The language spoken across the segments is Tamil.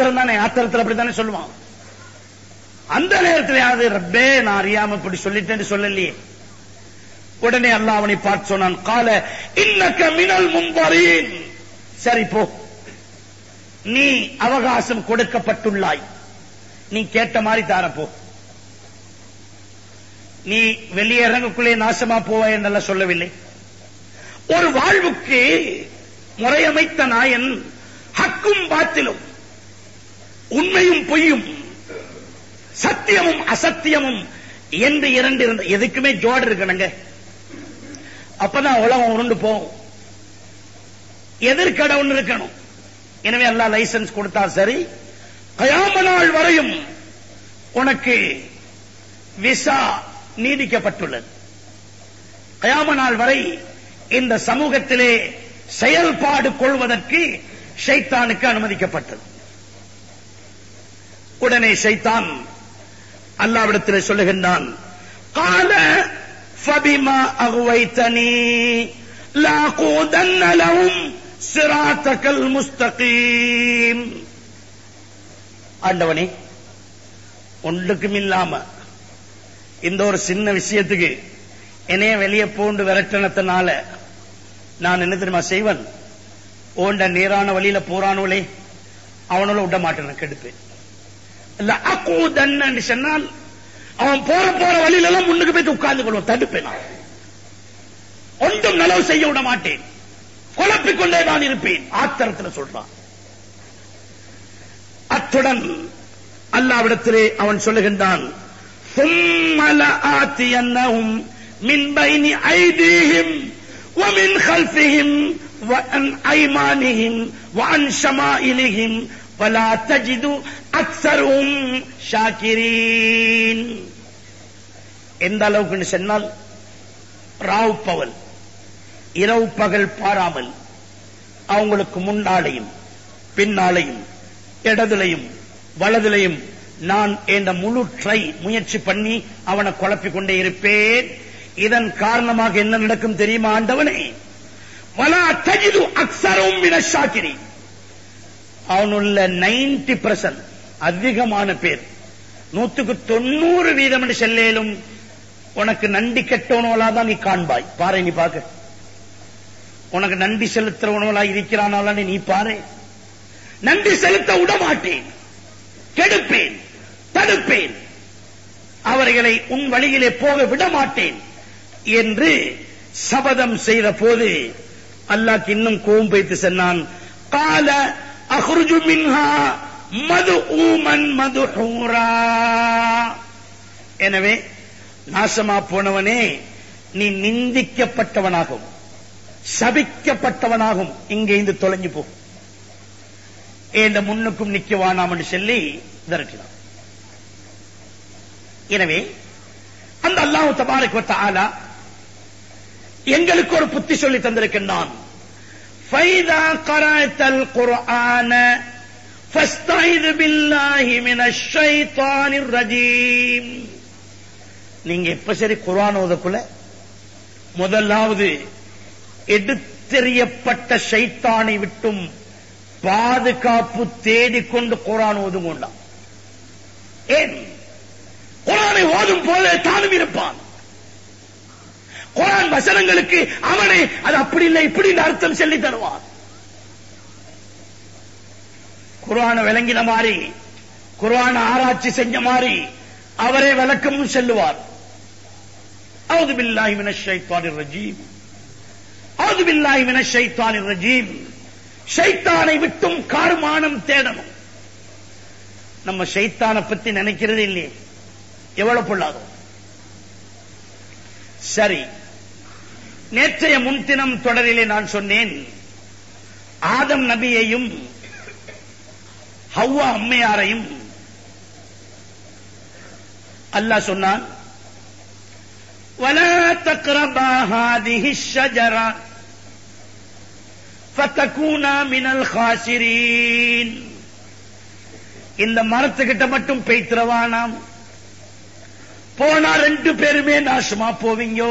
ஆத்திரம் தானே, ஆத்திரத்தில் அப்படித்தானே சொல்லுவான். அந்த நேரத்தில் யாரு ரப்பே நான் அறியாம இப்படி சொல்லிட்டேன்னு சொல்லலையே. உடனே அல்லாஹ் அவனை பார்த்து சொன்னான், கால இன்னக மினல் முன்தரீன். சரி போ, நீ அவகாசம் கொடுக்கப்பட்டுள்ளாய், நீ கேட்ட மாதிரி தாரப்போ. நீ வெளியே இறங்கக்குள்ளே நாசமா போவாய் என்றெல்லாம் சொல்லவில்லை. ஒரு வாழ்வுக்கு முறையமைத்த நாயன் ஹக்கும் பாத்திலும், உண்மையும் பொய்யும், சத்தியமும் அசத்தியமும் என்று இரண்டு இருந்த எதுக்குமே ஜோடு இருக்கணுங்க. அப்பதான் உலகம் உருண்டு போகும். எதிர்கடை ஒன்று இருக்கணும். எனவே அல்லாஹ் லைசன்ஸ் கொடுத்தா சரி, கயாம நாள் வரையும் உனக்கு விசா நீடிக்கப்பட்டுள்ளது. கயாம நாள் வரை இந்த சமூகத்திலே செயல்பாடு கொள்வதற்கு ஷைத்தானுக்கு அனுமதிக்கப்பட்டது. உடனே ஷைத்தான் அல்லாஹ்விடத்திலே சொல்லுகின்றான், கால ஃபபிமா அகுவைத்தனி லாகூதன்ன லஹும் சிராத்தகல் முஸ்தகீம். ஆண்டவனே, ஒன்றுக்கும் இல்லாம இந்த ஒரு சின்ன விஷயத்துக்கு என்னைய வெளியே போண்டு விரட்டனத்தினால நான் என்ன தெரியுமா செய்வன்? ஓண்ட நேரான வழியில போறானோலே அவனோட விட மாட்டேன், கெடுப்பேன். லாகூதன்ன சொன்னால் அவன் போற வழியில எல்லாம் முன்னுக்கு போய் உட்கார்ந்து கொள்வோம், தடுப்பேன். நான் ஒன்றும் நலவு செய்ய விட மாட்டேன், குழப்பிக் கொண்டே நான் இருப்பேன். ஆத்திரத்தில் சொல்றான். அத்துடன் அல்லாஹ்விடத்திலே அவன் சொல்லுகின்றான், ثُمَّ لَآتِيَنَّهُمْ مِنْ بَيْنِ أَيْدِيهِمْ وَمِنْ خَلْفِهِمْ وَعَنْ أَيْمَانِهِمْ وَعَنْ شَمَائِلِهِمْ وَلَا تَجِدُ أَكْثَرَهُمْ شَاكِرِينَ. எந்த அளவுக்கு சொன்னால், ராவ் பகல் இரவு பகல் பாராமல் அவங்களுக்கு முன்னாலையும் பின்னாலையும் இடதுலையும் வலதுலையும் நான் என்ற முழு முயற்சி பண்ணி அவனை குழப்பிக் கொண்டே இருப்பேன். இதன் காரணமாக என்ன நடக்கும் தெரியுமா ஆண்டவனே? வலா தஜிது அக்ஸரும் மினஷ் ஷாக்கிரீன். அவனுள்ள 90% அதிகமான பேர், 190% என்று செல்லேலும் உனக்கு நன்றி கெட்டவனோலா தான் நீ காண்பாய். பாரு, நீ பாக்க உனக்கு நன்றி செலுத்துறவனோலா இருக்கிறானால நீ பாரு. நன்றி செலுத்த விடமாட்டேன், கெடுப்பேன், தடுப்பேன், அவர்களை உன் வழியிலே போக விடமாட்டேன் என்று சபதம் செய்த போது அல்லாஹ் இன்னும் கோபம் வைத்து சொன்னான், கால அஹ்ருஜு மின்ஹா மதுஊமன் மதுஹூரா. எனவே நாசமா போனவனே, நீ நிந்திக்கப்பட்டவனாகும், சபிக்கப்பட்டவனாகும், இங்கே இருந்து தொலைஞ்சு போ, இந்த முன்னுக்கும் நிக்க வேணாம் என்று சொல்லி விரட்டினான். எனவே அந்த அல்லாஹ் தபாரக வ தஆலா எங்களுக்கு ஒரு புத்தி சொல்லி தந்திருக்கின்றான். ஃபைதா கரஅத்தல் குர்ஆன ஃபஸ்தைது பில்லாஹி மினஷ் ஷைத்தானிர் ரஜீம். நீங்க எப்ப சரி குர்ஆன் ஓதக்குள்ள முதலாவது எடுத்தெறியப்பட்ட ஷைத்தானை விட்டும் பாதுகாப்பு தேடிக்கொண்டு குர்ஆன் ஓதுங்கொண்டான். ஏன்? குர்ஆனை ஓதும் போல தானும் இருப்பான். குர்ஆன் வசனங்களுக்கு அவனை அது அப்படி இல்லை இப்படி அர்த்தம் சொல்லி தருவான். குர்ஆனை விளங்கின மாதிரி, குர்ஆனை ஆராய்ச்சி செஞ்ச மாதிரி அவரே விளக்கமும் சொல்லுவார். அவுது பில்லாஹி மினஷ் ஷைத்தானிர் ரஜீம், அவுது பில்லாஹி மினஷ் ஷைத்தானிர் ரஜீம். ஷைத்தானை விட்டும் கார்மானம் தேடணும். நம்ம ஷைத்தானை பத்தி நினைக்கிறது இல்லையே, எவ்வளவு பொல்லாதோ. சரி, நேற்றைய முன்தினம் தொடரிலே நான் சொன்னேன், ஆதம் நபியையும் ஹவ்வா அம்மையாரையும் அல்லாஹ் சொன்னான், وَلَا تَقْرَبَا هَذِهِ الشَّجَرَةَ فَتَكُونَا مِنَ الْخَاسِرِينَ. இந்த மரத்துக்கிட்ட மட்டும் பேய்த்திரவானாம், போனா 2 பேருமே நாசமா போவீங்க.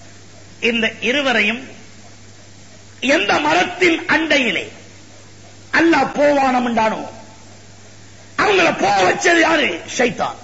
இந்த இருவரையும் எந்த மரத்தின் அண்டையிலே அல்லாஹ் போவானம் என்றானோ அவங்கள போக வச்சது யாரு? ஷைத்தான்.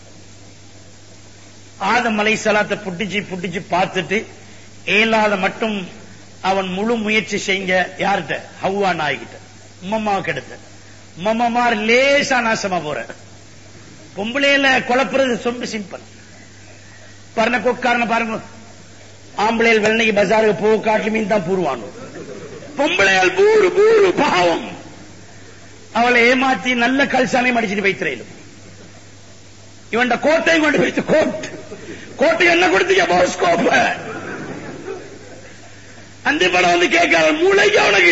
ஆதம் அலைஹிஸ்ஸலாத்தை புட்டிச்சு பார்த்துட்டு ஏலாத மட்டும் அவன் முழு முயற்சி செய்ய யார்கிட்ட? ஹவ்வா நாய்கிட்ட, உம்மம்மாவுக்கு எடுத்த. உம்மம்மார் லேசா நாசமா போற. பொம்பளையில குழப்புறது ரொம்ப சிம்பிள். பர்ண கொக்காரன பாருங்க, ஆம்பளையில் வெள்ளனைக்கு பஜாருக்கு போக காட்டு மீன் தான் பூருவானோ. பொம்பளையால் பூரு பூரு பாவம். அவளை ஏமாத்தி நல்ல கல்சாலையும் அடிச்சுட்டு வைத்திரையிலும். இவன் கோட்டையும் கொண்டு வைத்து கோட்டை என்ன கொடுத்தீங்க? போஸ்கோப்ப. அந்த படம் வந்து கேட்க மூளைக்கு அவனுக்கு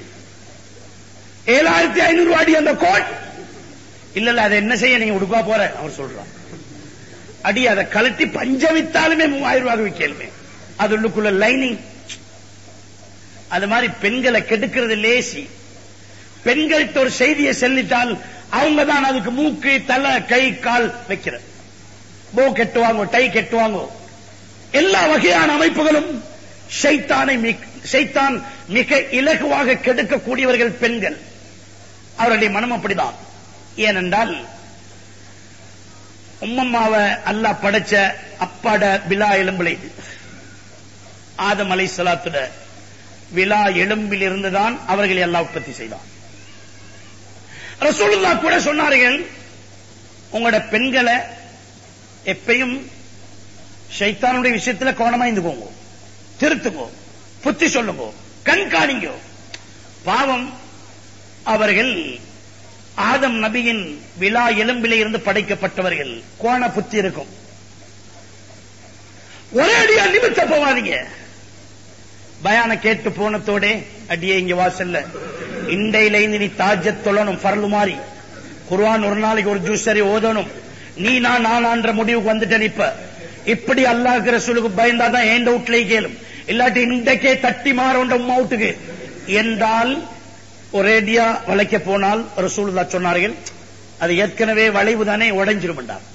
7500 ரூபாடி அந்த கோட். இல்ல அதை என்ன செய்ய நீங்க உடுப்பா போற அவர் சொல்றான். அடி அதை கலட்டி பஞ்ச வித்தாலுமே 3000 ரூபாய் விற்கலுமே. அது உள்ளுக்குள்ள லைனிங். அது மாதிரி பெண்களை கெடுக்கிறது லேசி. பெண்கள்கிட்ட ஒரு செய்தியை செல்லிட்டால் அவங்க தான் அதுக்கு மூக்கு, தலை, கை, கால் வைக்கிற. போ கெட்டுவாங்க, டை கெட்டுவாங்க. எல்லா வகையான அமைப்புகளும் ஷைத்தான் மிக இலகுவாக கெடுக்கக்கூடியவர்கள் பெண்கள். அவருடைய மனம் அப்படிதான். ஏனென்றால் உம்மம்மாவை அல்லாஹ் படைச்ச அப்பாட விழா எலும்பிலை ஆதம் அலைஹிஸ்ஸலாத்துட விழா எலும்பில் இருந்துதான் அவர்களை அல்லாஹ் உற்பத்தி செய்தான். ரசூலுல்லாஹ் கூட சொன்னார்கள், உங்களோட பெண்களை எப்பயும் ஷைத்தானுடைய விஷயத்தில் கவனமா இருந்துக்கோங்க, திருத்துக்கோ, புத்தி சொல்லுங்க, கண்காணிங்க. பாவம், அவர்கள் ஆதம் நபியின் விழா எலும்பிலே இருந்து படைக்கப்பட்டவர்கள். கோண புத்தி இருக்கும். ஒரே அடியா நிமித்த போவாதீங்க. பயான கேட்டு போனத்தோட அடியே இங்க வாசல்ல இண்டையில நீ தாஜத் தொழணும், பரலு மாறி குர்ஆன் ஒரு நாளைக்கு ஒரு ஜூஸ் சரி ஓதணும். நீ நான்ற முடிவுக்கு வந்துட்டேன். இப்படி அல்லாஹ்க்கு ரசூலுக்கு பயந்தாதான் ஏண்ட வீட்டுல கேளும். இல்லாட்டி இன்றைக்கே தட்டி மாறோண்ட உம்மா வீட்டுக்கு என்றால் ஒரேடியா வளைக்க போனால் ரசூலுல்லாஹ் சொன்னார்கள், அது ஏற்கனவே வளைவு தானே உடைஞ்சிரும் என்றார்.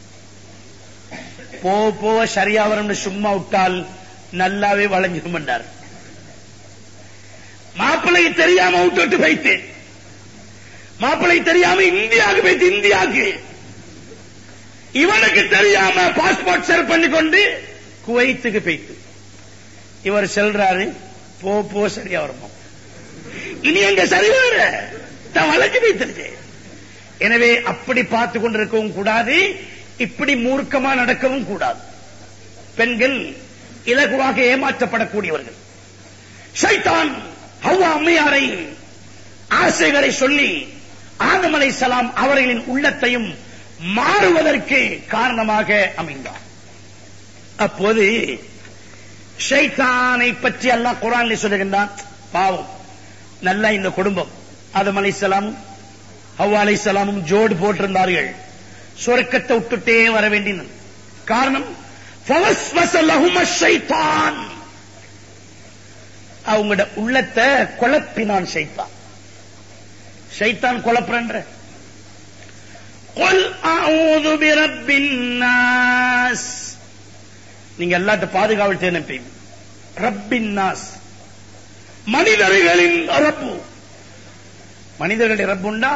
போக சரியா வரும் சும்மா விட்டால் நல்லாவே வளைஞ்சிரும் என்றார். மாப்பிள்ளைக்கு தெரியாம விட்டு வைத்து, மாப்பிள்ளை தெரியாம இந்தியாவுக்கு இவனுக்கு தெரியாம பாஸ்போர்ட் சர்வ் பண்ணி கொண்டு குவைத்துக்கு போய்த்து இவர் செல்றாரு. போ சரியா வருமா, இனி எங்க சரி வர வளைஞ்சு வைத்திருக்கு. எனவே அப்படி பார்த்து கொண்டிருக்கவும் கூடாது, இப்படி மூர்க்கமா நடக்கவும் கூடாது. பெண்கள் இலகுவாக ஏமாற்றப்படக்கூடியவர்கள். ஷைத்தான் ஹவ்வா அம்மையாரை ஆசைகளை சொல்லி ஆதம் அலைஹிஸ்ஸலாம் அவர்களின் உள்ளத்தையும் மாறுவதற்கு காரணமாக அமைந்தார். அப்போது ஷைத்தானை பற்றி அல்லாஹ் குர்ஆனில் சொல்லுகின்றான். பாவம், நல்ல இந்த குடும்பம் ஆதம் அலைஹிஸ்ஸலாமும் ஹவ்வா அலைஹிஸ்ஸலாமும் ஜோடு போட்டிருந்தார்கள். சொர்க்கத்தை விட்டுட்டே வர வேண்டியது. காரணம், ஃபவஸ்வஸ லஹும ஷைத்தான், அவங்களோட உள்ளத்தை குழப்பினான் ஷைத்தான். ஷைத்தான் குழப்பற. குல் அஊது பிரப்பின் நாஸ், நீங்க எல்லாட்ட பாதுகாவல் தேனப்பி. ரப்பின் நாஸ், மனிதர்களின் ரப்பு. மனிதர்களுடைய ரப்புண்டா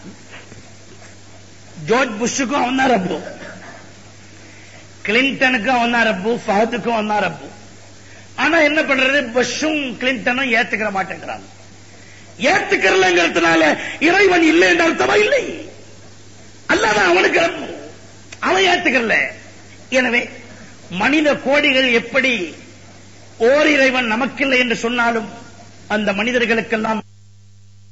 ஜார்ஜ் புஷ்ஷுக்கும் அவன் தான் ரப்பு, கிளின்டனுக்கும் அவன் தான் ரப்பு, ஃபஹதுக்கும் அவன் தான் ரப்பு. ஆனா என்ன பண்றது, புஷ்ஷும் கிளின்டனும் ஏத்துக்கிற மாட்டேங்கிறாங்க. ஏத்துக்கிறலங்கிறதுனால இறைவன் இல்லை என்ற அர்த்தமா? இல்லை, அல்லாதான் அவனுக்கு ரப்பு, அவன் ஏத்துக்கல. எனவே மனித கோடிகள் எப்படி ஓர் இறைவன் நமக்கில்லை என்று சொன்னாலும் அந்த மனிதர்களுக்கெல்லாம்